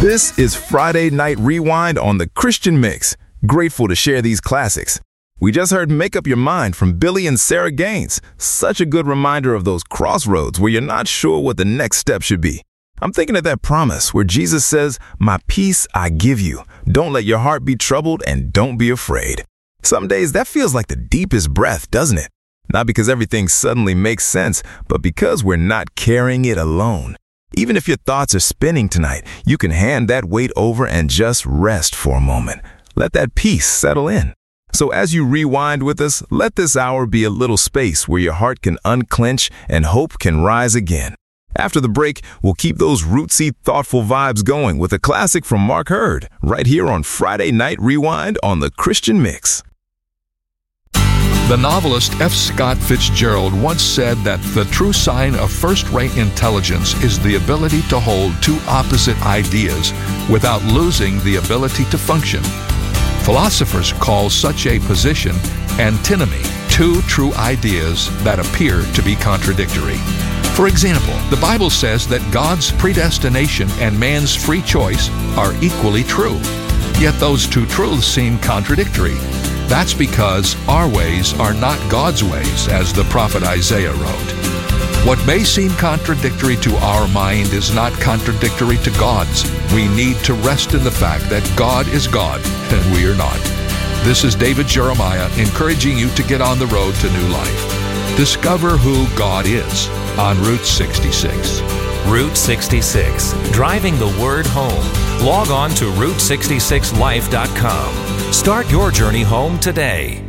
This is Friday Night Rewind on the Christian Mix. Grateful to share these classics. We just heard Make Up Your Mind from Billy and Sarah Gaines. Such a good reminder of those crossroads where you're not sure what the next step should be. I'm thinking of that promise where Jesus says, "My peace I give you. Don't let your heart be troubled and don't be afraid." Some days that feels like the deepest breath, doesn't it? Not because everything suddenly makes sense, but because we're not carrying it alone. Even if your thoughts are spinning tonight, you can hand that weight over and just rest for a moment. Let that peace settle in. So as you rewind with us, let this hour be a little space where your heart can unclench and hope can rise again. After the break, we'll keep those rootsy, thoughtful vibes going with a classic from Mark Hurd, right here on Friday Night Rewind on the Christian Mix. The novelist F. Scott Fitzgerald once said that the true sign of first-rate intelligence is the ability to hold two opposite ideas without losing the ability to function. Philosophers call such a position antinomy, two true ideas that appear to be contradictory. For example, the Bible says that God's predestination and man's free choice are equally true. Yet those two truths seem contradictory. That's because our ways are not God's ways, as the prophet Isaiah wrote. What may seem contradictory to our mind is not contradictory to God's. We need to rest in the fact that God is God and we are not. This is David Jeremiah encouraging you to get on the road to new life. Discover who God is on Route 66. Route 66, driving the word home. Log on to Route66Life.com. Start your journey home today.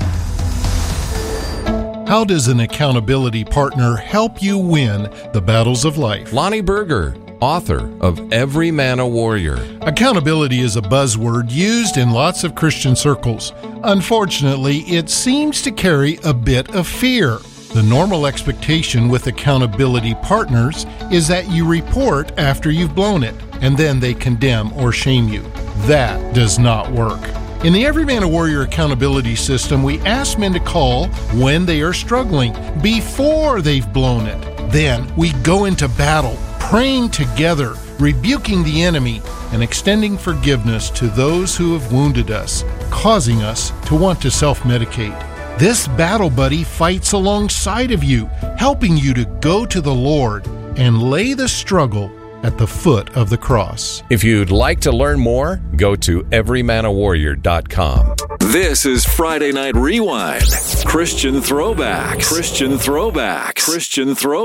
How does an accountability partner help you win the battles of life? Lonnie Berger, author of Every Man a Warrior. Accountability is a buzzword used in lots of Christian circles. Unfortunately, it seems to carry a bit of fear. The normal expectation with accountability partners is that you report after you've blown it, and then they condemn or shame you. That does not work. In the Every Man a Warrior accountability system, we ask men to call when they are struggling, before they've blown it. Then we go into battle, praying together, rebuking the enemy, and extending forgiveness to those who have wounded us, causing us to want to self-medicate. This battle buddy fights alongside of you, helping you to go to the Lord and lay the struggle at the foot of the cross. If you'd like to learn more, go to everymanawarrior.com. This is Friday Night Rewind. Christian Throwbacks. Christian Throwbacks. Christian Throwbacks.